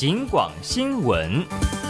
警广新闻。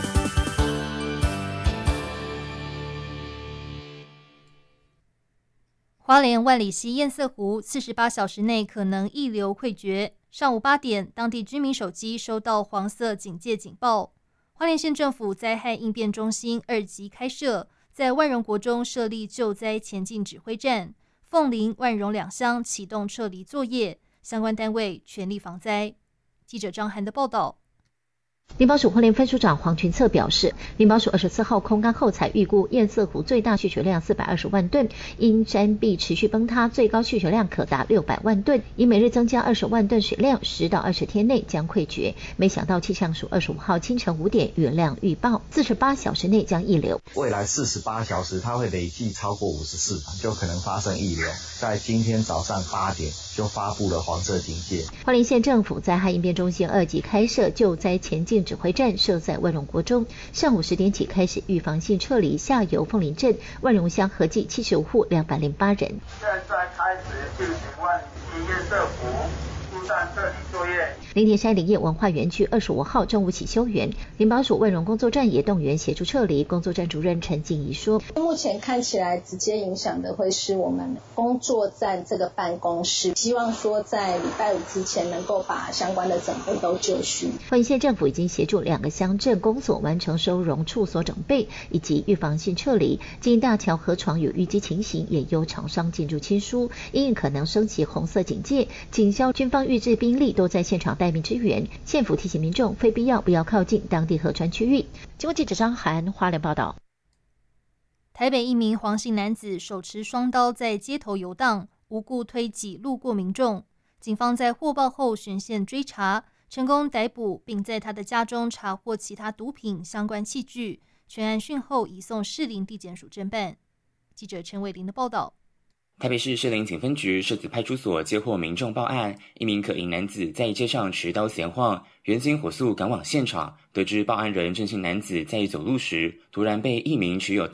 花莲万里溪堰塞湖48小时内可能溢流溃决。上午8点，当地居民手机收到黄色警戒警报。花莲县政府灾害应变中心2级开设，在万荣国中设立救灾前进指挥站，凤林、万荣2乡启动撤离作业，相关单位全力防灾。记者张涵的报道。 林保署花莲分署长黄群策表示，林保署24号空干后才预估堰塞湖最大蓄水量420万吨，因山壁持续崩塌，最高蓄水量可达600万吨，以每日增加20万吨水量，10到20天内将溃决。没想到气象署25号清晨5点雨量预报，48小时内将溢流。 未来48小时它会累计超过54场，就可能发生溢流。在今天早上8点就发布了黄色警戒。 花莲县政府灾害应变中心2级开设救灾前进指挥站，设在万荣国中，上午10点起开始预防性撤离下游凤林镇、万荣乡合计75户208人。 现在开始进行万里溪堰塞湖疏散撤离作业。 林田山林业文化园区25号中午起休园，林保署万荣工作站也动员协助撤离。工作站主任陈静怡说， 目前看起来直接影响的会是我们工作站这个办公室，希望说在礼拜5之前能够把相关的整备都就绪。 花莲县政府已经协助2个乡镇公所完成收容处所整备以及预防性撤离，经大桥河床有淤积情形，也由厂商进驻签书，因应可能升起红色警戒，警消军方预置兵力都在现场待命支援。县府提醒民众非必要不要靠近当地河川区域。经过记者张涵花莲报道。 台北一名黄姓男子手持双刀在街头游荡，无故推挤路过民众。警方在获报后循线追查，成功逮捕，并在他的家中查获其他毒品相关器具。全案讯后移送士林地检署侦办。记者陈伟玲的报道。 台北市士林警分局社子派出所接获民众报案，一名可疑男子在街上持刀闲晃，员警火速赶往现场，得知报案人郑姓男子在走路时，突然被一名持有